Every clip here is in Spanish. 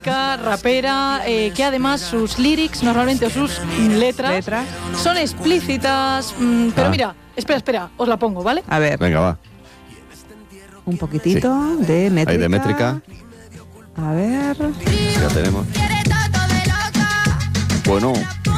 Rapera, que además sus lyrics normalmente o sus letras son explícitas, pero mira, espera, os la pongo, ¿vale? A ver. Venga, va. Un poquitito de métrica. Hay de métrica. A ver. Ya tenemos. Bueno.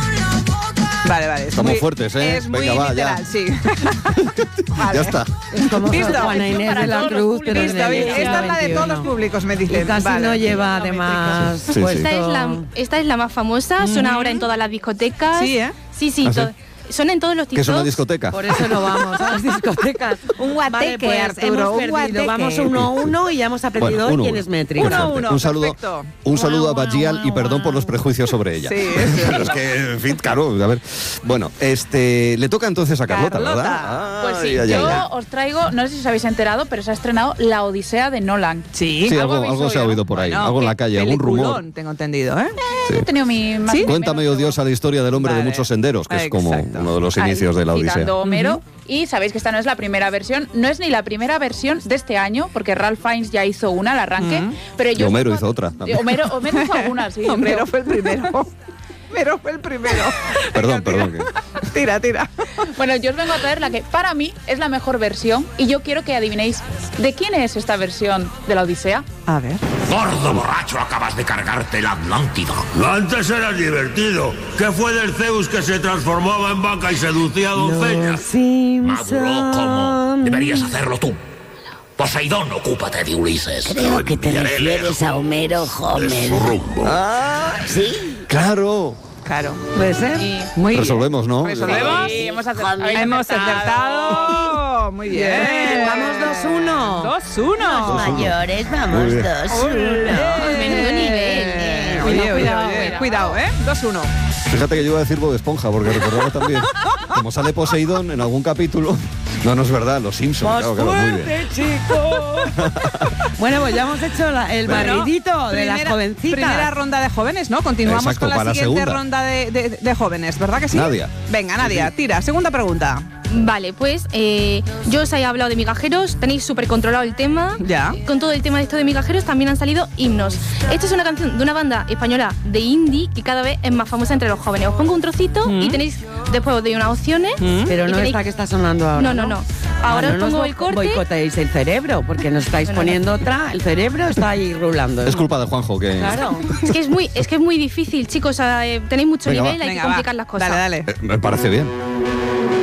Vale. Estamos fuertes, ¿eh? Es Venga, muy va, literal, ya. sí. Vale. Ya está. Es como Listo. Juana Inés de la Cruz, pero en Listo, el bien. siglo Esta es la de todos los XXI. públicos, me dicen. Y casi Vale. no lleva además Sí, sí. puesto... Esta es la más famosa, suena ahora en todas las discotecas. Sí, ¿eh? Sí, ¿Ah, sí? suena en todos los ¿Qué es una TikToks. discoteca? Por eso no vamos a las discotecas. Un guateque, Vale, pues Arturo, un hemos perdido. guateque. Vamos 1-1 y ya hemos aprendido Bueno, hoy quién 1-1. es métrica. 1-1. Un saludo, Perfecto. un saludo a Guau, Bajial guau, y perdón guau. por los prejuicios sobre ella. Sí, eso. Pero es que, en fin, claro, a ver. Bueno, le toca entonces a Carlota, Carlota. ¿verdad? Pues sí, yo os traigo, no sé si os habéis enterado, pero se ha estrenado La Odisea de Nolan. Sí, Sí, algo se ha oído por ahí, Bueno, algo en la calle, algún rumor. peliculón, tengo entendido, ¿eh? Sí. He tenido mi más y Cuéntame, menos, oh Dios, a la historia del hombre de Vale. muchos senderos, que es como Exacto. uno de los ahí, inicios de la Odisea. citando a Homero. Y sabéis que esta no es la primera versión, no es ni la primera versión de este año, porque Ralph Fiennes ya hizo una al arranque. Pero Y yo Homero hizo otra también. Homero hizo alguna, sí. yo Homero creo. fue el primero. Homero fue el primero. Perdón. Tira. Bueno, yo os vengo a traer la que para mí es la mejor versión y yo quiero que adivinéis de quién es esta versión de la Odisea. A ver. Gordo borracho, acabas de cargarte la Atlántida. Antes era divertido. ¿Qué fue del Zeus que se transformaba en vaca y seducía a doncellas? Maduro, ¿cómo? Deberías hacerlo tú. Poseidón, ocúpate de Ulises. Creo que te Enviaré refieres lejos a Homero de Homer. su rumbo. ¿Sí? Claro. Claro. Puede ser. Y Muy bien. Resolvemos, ¿no? ¿Resolvemos? sí, hemos Hemos acertado. Muy bien. Vamos 2-1. 2-1. Mayores, Muy vamos bien. 2-1. Menudo nivel. Oye, cuidado, ¿eh? 2-1. Fíjate que yo iba a decir Bob Esponja, porque recordaba también, como sale Poseidón en algún capítulo. No es verdad, los Simpsons, claro, muy bien. Bueno, pues ya hemos hecho el barridito de las jovencitas. Primera ronda de jóvenes, ¿no? Continuamos Exacto, con la para la siguiente segunda. ronda de jóvenes, ¿verdad que sí? Nadia. Venga, Nadia, tira. Segunda pregunta. Vale, pues yo os he hablado de migajeros, tenéis súper controlado el tema. Ya. Con todo el tema de esto de migajeros también han salido himnos. Esta es una canción de una banda española de indie que cada vez es más famosa entre los jóvenes. Os pongo un trocito y tenéis, después os doy unas opciones. Pero y no tenéis- esta que está sonando ahora. No. Ahora os no pongo nos el corte. boicoteéis el cerebro, porque nos estáis poniendo otra. El cerebro está ahí rulando. Es culpa de Juanjo que... Claro. Es que es muy difícil, chicos. Tenéis mucho Venga, nivel, va. hay Venga, que va. complicar las cosas. Dale. Me parece bien.